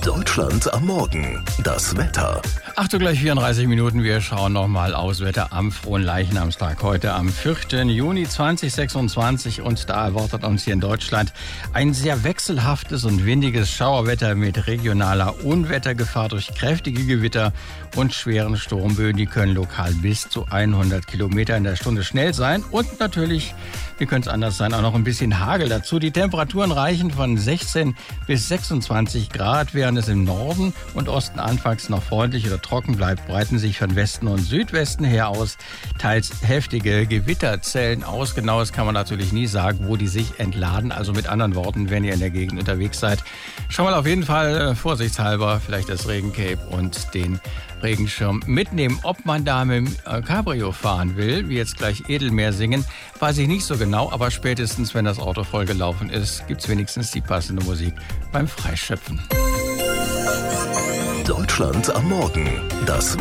Deutschland am Morgen. Das Wetter. 8:34 Uhr. Wir schauen nochmal aus Wetter am Fronleichnamstag. Heute am 4. Juni 2026. Und da erwartet uns hier in Deutschland ein sehr wechselhaftes und windiges Schauerwetter mit regionaler Unwettergefahr durch kräftige Gewitter und schweren Sturmböen. Die können lokal bis zu 100 Kilometer in der Stunde schnell sein. Und natürlich, wie könnte es anders sein, auch noch ein bisschen Hagel dazu. Die Temperaturen reichen von 16 bis 26 Grad. Während es im Norden und Osten anfangs noch freundlich oder trocken bleibt, breiten sich von Westen und Südwesten her aus teils heftige Gewitterzellen aus. Genaues kann man natürlich nie sagen, wo die sich entladen. Also mit anderen Worten, wenn ihr in der Gegend unterwegs seid, schon mal auf jeden Fall vorsichtshalber vielleicht das Regencape und den Regenschirm mitnehmen. Ob man da mit dem Cabrio fahren will, wie jetzt gleich Edelmeer singen, weiß ich nicht so genau, aber spätestens, wenn das Auto vollgelaufen ist, gibt's wenigstens die passende Musik beim Freischöpfen. Deutschland am Morgen. Das